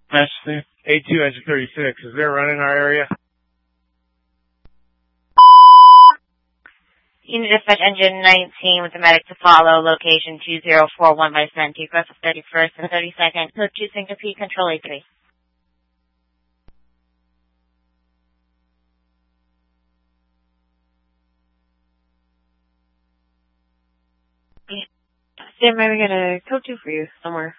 Master A2 engine 36. Is there a run in our area? Unit dispatch engine 19 with the medic to follow, location 2041 by Santee, across the 31st and 32nd, code 2 syncope, control A3. Sam, we got a code 2 for you somewhere.